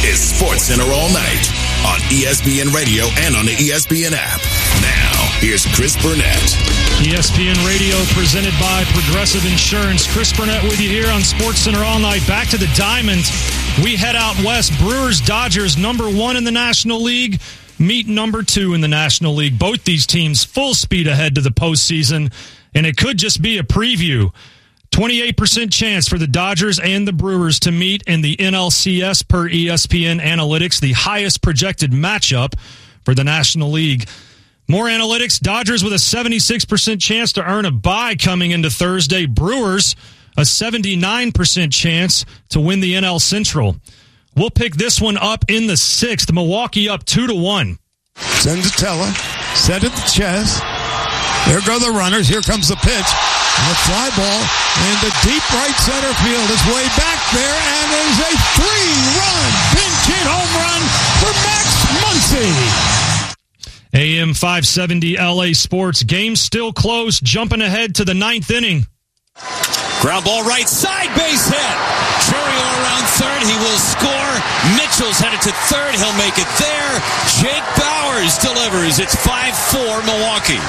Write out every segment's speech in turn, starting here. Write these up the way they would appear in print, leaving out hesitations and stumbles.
is SportsCenter All Night on ESPN Radio and on the ESPN app. Now, here's Chris Burnett. ESPN Radio presented by Progressive Insurance. Chris Burnett with you here on SportsCenter All Night. Back to the Diamond. We head out west. Brewers, Dodgers, number 1 in the National League, meet number 2 in the National League. Both these teams full speed ahead to the postseason, and it could just be a preview. 28% chance for the Dodgers and the Brewers to meet in the NLCS per ESPN Analytics, the highest projected matchup for the National League. More analytics, Dodgers with a 76% chance to earn a bye coming into Thursday. Brewers, a 79% chance to win the NL Central. We'll pick this one up in the 6th. Milwaukee up 2-1. Senzatella, set at the chest. There go the runners. Here comes the pitch. And a fly ball into deep right center field. Is way back there, and it is a 3-run pinch hit home run for Max Muncy. AM 570 LA Sports. Game still close. Jumping ahead to the 9th inning. Ground ball right side, base hit. Chourio around third. He will score. Mitchell's headed to third. He'll make it there. Jake Bauers delivers. It's 5-4 Milwaukee.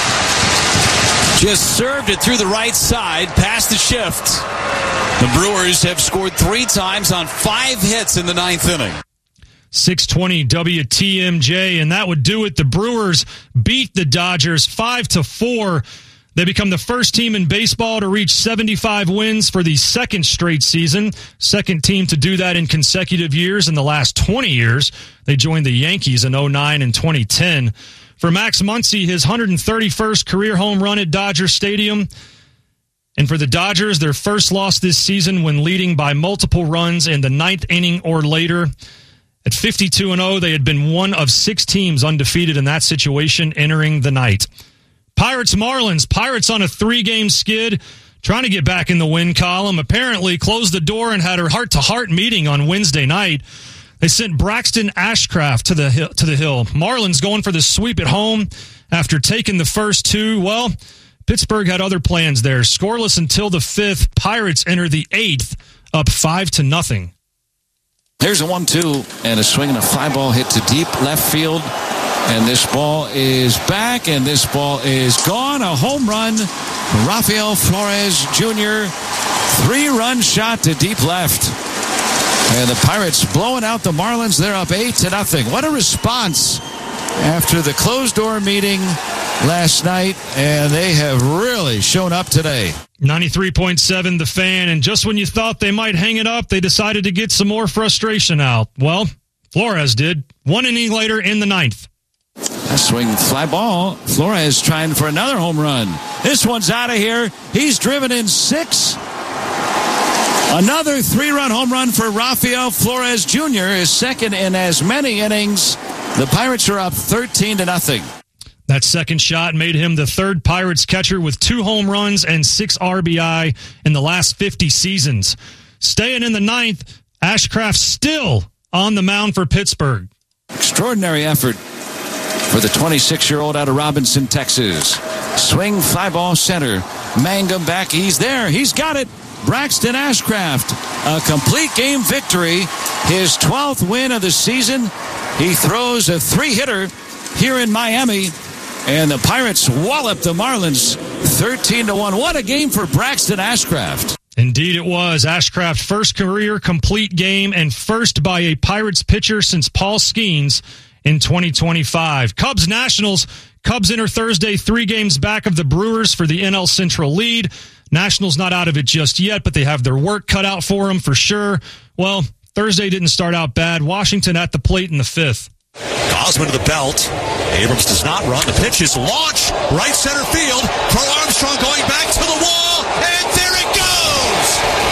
Just served it through the right side, past the shift. The Brewers have scored 3 times on 5 hits in the 9th inning. 620 WTMJ, and that would do it. The Brewers beat the Dodgers 5-4. They become the first team in baseball to reach 75 wins for the 2nd straight season. Second team to do that in consecutive years in the last 20 years. They joined the Yankees in 2009 and 2010. For Max Muncy, his 131st career home run at Dodger Stadium. And for the Dodgers, their first loss this season when leading by multiple runs in the 9th inning or later. At 52-0, they had been one of 6 teams undefeated in that situation entering the night. Pirates-Marlins. Pirates on a 3-game skid, trying to get back in the win column. Apparently closed the door and had her heart-to-heart meeting on Wednesday night. They sent Braxton Ashcraft to the hill. Marlins going for the sweep at home after taking the first 2. Well, Pittsburgh had other plans there. Scoreless until the 5th. Pirates enter the 8th, up 5-0. Here's a 1-2 and a swing and a fly ball hit to deep left field. And this ball is back, and this ball is gone. A home run. Rafael Flores Jr. 3-run shot to deep left. And the Pirates blowing out the Marlins. They're up 8-0. What a response after the closed-door meeting last night, and they have really shown up today. 93.7 The Fan, and just when you thought they might hang it up, they decided to get some more frustration out. Well, Flores did. 1 inning later in the 9th. A swing fly ball. Flores trying for another home run. This one's out of here. He's driven in 6. Another 3-run home run for Rafael Flores Jr., his 2nd in as many innings. The Pirates are up 13-0. That second shot made him the 3rd Pirates catcher with 2 home runs and 6 RBI in the last 50 seasons. Staying in the 9th, Ashcraft still on the mound for Pittsburgh. Extraordinary effort for the 26-year-old out of Robinson, Texas. Swing, fly ball, center. Mangum back. He's there. He's got it. Braxton Ashcraft, a complete game victory, his 12th win of the season. He throws a 3-hitter here in Miami, and the Pirates wallop the Marlins 13-1. What a game for Braxton Ashcraft. Indeed it was. Ashcraft's first career complete game and first by a Pirates pitcher since Paul Skeens in 2025. Cubs-Nationals. Cubs enter Thursday 3 games back of the Brewers for the NL Central lead. Nationals not out of it just yet, but they have their work cut out for them for sure. Well, Thursday didn't start out bad. Washington at the plate in the 5th. Gausman to the belt. Abrams does not run. The pitch is launched. Right center field. Crow Armstrong going back to the wall. And there it goes.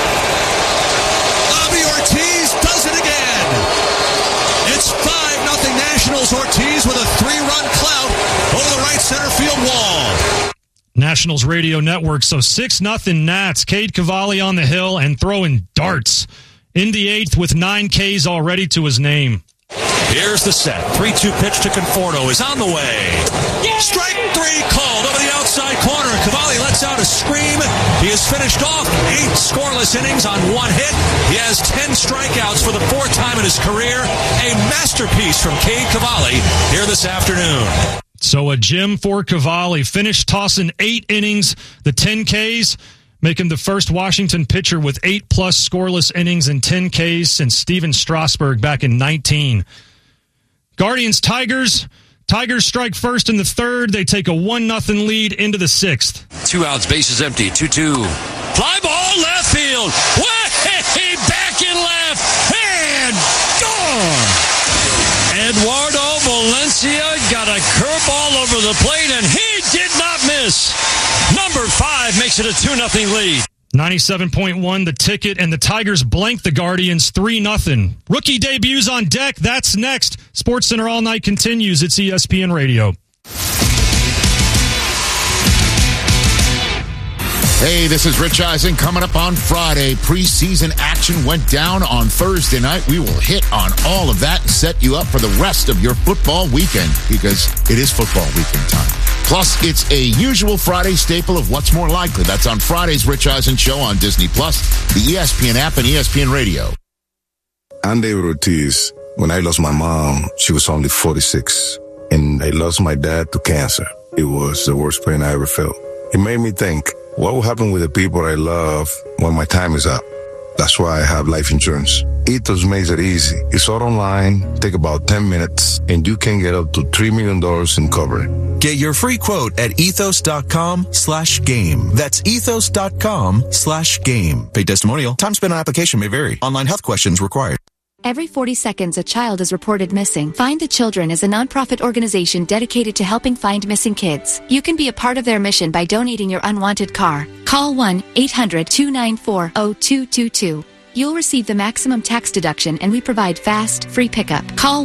Bobby Ortiz does it again. It's 5-0 Nationals. Ortiz with a 3-run clout over the right center field wall. Nationals Radio Network. So 6-0 Nats. Cade Cavalli on the hill and throwing darts in the 8th with 9 Ks already to his name. Here's the set. 3-2 pitch to Conforto is on the way. Strike 3 called over the outside corner. Cavalli lets out a scream. He has finished off 8 scoreless innings on 1 hit. He has 10 strikeouts for the 4th time in his career. A masterpiece from Cade Cavalli here this afternoon. So a gem for Cavalli. Finished tossing 8 innings, the 10 Ks, make him the first Washington pitcher with 8+ scoreless innings and 10 Ks since Steven Strasburg back in 19. Guardians Tigers. Tigers strike first in the 3rd. They take a 1-0 lead into the 6th. 2 outs, bases empty, 2-2. Fly ball, left field. Way back in left. And gone. Eduardo Valencia got a curveball over the plate, and he did not miss. Number 5 makes it a 2-0 lead. 97.1 the ticket, and the Tigers blank the Guardians 3-0. Rookie debuts on deck. That's next. SportsCenter All Night continues. It's ESPN Radio. Hey, this is Rich Eisen. Coming up on Friday, preseason action went down on Thursday night. We will hit on all of that and set you up for the rest of your football weekend, because it is football weekend time. Plus, it's a usual Friday staple of What's More Likely. That's on Friday's Rich Eisen Show on Disney+, the ESPN app, and ESPN Radio. I'm David Ortiz. When I lost my mom, she was only 46, and I lost my dad to cancer. It was the worst pain I ever felt. It made me think, what will happen with the people I love when my time is up? That's why I have life insurance. Ethos makes it easy. It's all online, take about 10 minutes, and you can get up to $3 million in coverage. Get your free quote at ethos.com/game. That's ethos.com/game. Paid testimonial. Time spent on application may vary. Online health questions required. Every 40 seconds, a child is reported missing. Find the Children is a nonprofit organization dedicated to helping find missing kids. You can be a part of their mission by donating your unwanted car. Call 1-800-294-0222. You'll receive the maximum tax deduction, and we provide fast, free pickup. Call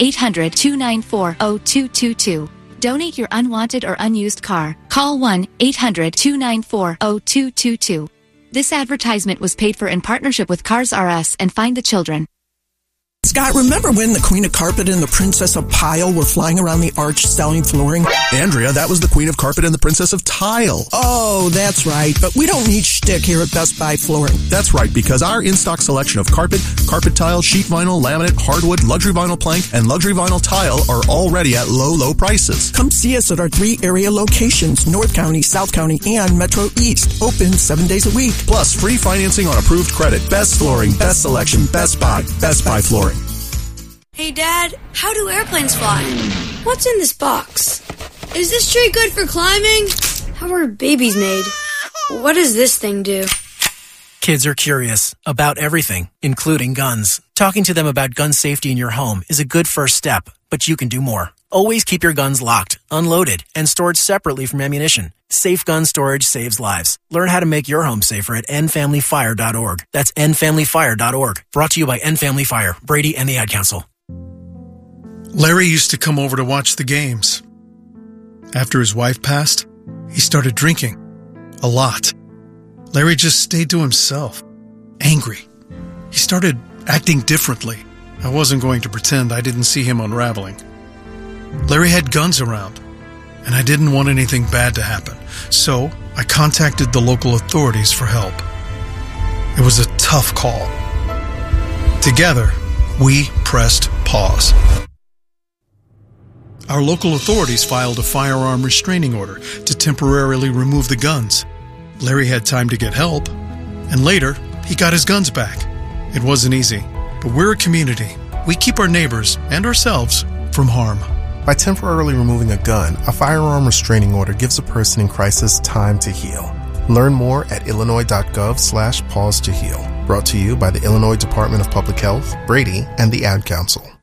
1-800-294-0222. Donate your unwanted or unused car. Call 1-800-294-0222. This advertisement was paid for in partnership with Cars R Us and Find the Children. Scott, remember when the Queen of Carpet and the Princess of Pile were flying around the arch selling flooring? Andrea, that was the Queen of Carpet and the Princess of Tile. Oh, that's right. But we don't need shtick here at Best Buy Flooring. That's right, because our in-stock selection of carpet, carpet tile, sheet vinyl, laminate, hardwood, luxury vinyl plank, and luxury vinyl tile are already at low, low prices. Come see us at our 3 area locations, North County, South County, and Metro East. Open 7 days a week. Plus, free financing on approved credit. Best flooring, best selection, Best Buy Flooring. Hey, Dad, how do airplanes fly? What's in this box? Is this tree good for climbing? How are babies made? What does this thing do? Kids are curious about everything, including guns. Talking to them about gun safety in your home is a good first step, but you can do more. Always keep your guns locked, unloaded, and stored separately from ammunition. Safe gun storage saves lives. Learn how to make your home safer at endfamilyfire.org. That's endfamilyfire.org. Brought to you by End Family Fire, Brady, and the Ad Council. Larry used to come over to watch the games. After his wife passed, he started drinking. A lot. Larry just stayed to himself. Angry. He started acting differently. I wasn't going to pretend I didn't see him unraveling. Larry had guns around, and I didn't want anything bad to happen. So I contacted the local authorities for help. It was a tough call. Together, we pressed pause. Our local authorities filed a firearm restraining order to temporarily remove the guns. Larry had time to get help, and later, he got his guns back. It wasn't easy, but we're a community. We keep our neighbors and ourselves from harm. By temporarily removing a gun, a firearm restraining order gives a person in crisis time to heal. Learn more at illinois.gov/pause to heal. Brought to you by the Illinois Department of Public Health, Brady, and the Ad Council.